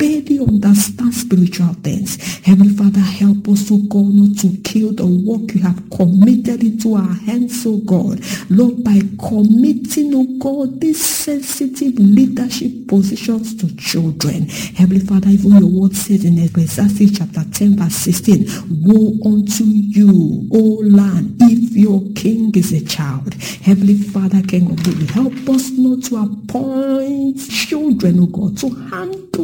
barely understand spiritual things. Heavenly Father, help us, oh God, not to kill the work you have committed into our hands, oh God. Lord, by committing, oh God, these sensitive leadership positions to children. Heavenly Father, even your word says in Ecclesiastes chapter 10 verse 16, woe unto you, O land, if your king is a child. Heavenly Father, King of glory, help us not to appoint children, oh God, to handle